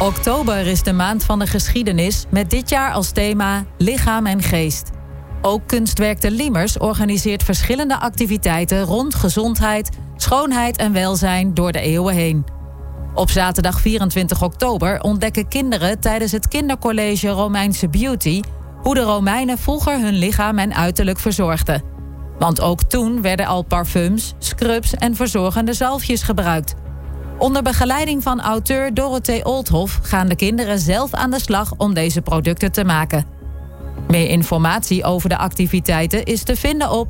Oktober is de maand van de geschiedenis met dit jaar als thema lichaam en geest. Ook Kunstwerk de Liemers organiseert verschillende activiteiten rond gezondheid, schoonheid en welzijn door de eeuwen heen. Op zaterdag 24 oktober ontdekken kinderen tijdens het kindercollege Romeinse Beauty hoe de Romeinen vroeger hun lichaam en uiterlijk verzorgden. Want ook toen werden al parfums, scrubs en verzorgende zalfjes gebruikt. Onder begeleiding van auteur Dorothee Oldhoff gaan de kinderen zelf aan de slag om deze producten te maken. Meer informatie over de activiteiten is te vinden op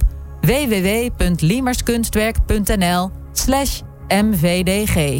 www.liemerskunstwerk.nl/mvdg.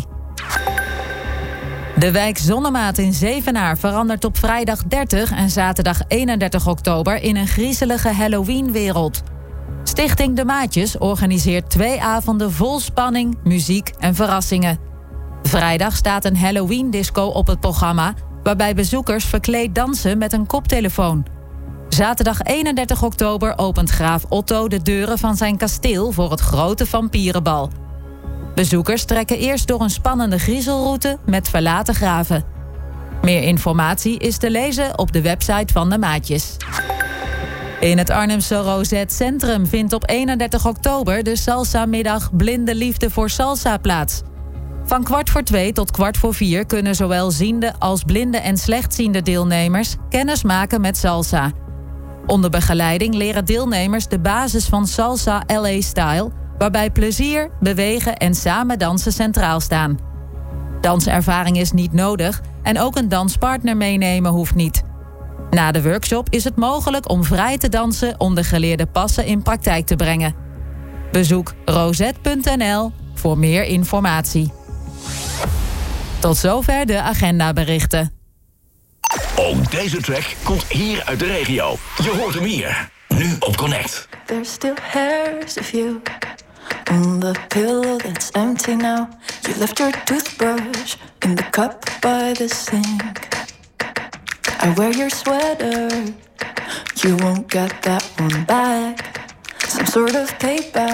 De wijk Zonnemaat in Zevenaar verandert op vrijdag 30 en zaterdag 31 oktober in een griezelige Halloween-wereld. Stichting De Maatjes organiseert 2 avonden vol spanning, muziek en verrassingen. Vrijdag staat een Halloween-disco op het programma, waarbij bezoekers verkleed dansen met een koptelefoon. Zaterdag 31 oktober opent graaf Otto de deuren van zijn kasteel voor het grote vampierenbal. Bezoekers trekken eerst door een spannende griezelroute met verlaten graven. Meer informatie is te lezen op de website van De Maatjes. In het Arnhemse Rosette Centrum vindt op 31 oktober de Salsa-middag Blinde Liefde voor Salsa plaats. Van 3:45 tot 4:15 kunnen zowel ziende als blinde en slechtziende deelnemers kennis maken met salsa. Onder begeleiding leren deelnemers de basis van Salsa LA-style, waarbij plezier, bewegen en samen dansen centraal staan. Danservaring is niet nodig en ook een danspartner meenemen hoeft niet. Na de workshop is het mogelijk om vrij te dansen om de geleerde passen in praktijk te brengen. Bezoek rosette.nl voor meer informatie. Tot zover de agendaberichten. Ook deze track komt hier uit de regio. Je hoort hem hier, nu op Connect. There's still hairs of you on the pillow that's empty now. You left your toothbrush in the cup by the sink. I wear your sweater, you won't get that one back. Some sort of payback.